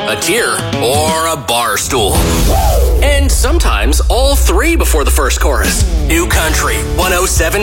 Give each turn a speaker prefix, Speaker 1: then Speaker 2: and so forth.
Speaker 1: a tear, or a bar stool. And sometimes all three before the first chorus. New Country 107.